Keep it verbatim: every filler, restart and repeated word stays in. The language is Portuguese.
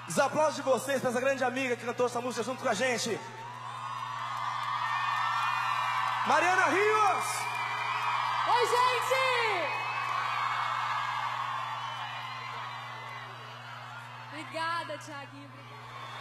Os aplausos de vocês para essa grande amiga que cantou essa música junto com a gente. Mariana Rios! Oi, gente! Obrigada, Thiaguinho. Obrigada.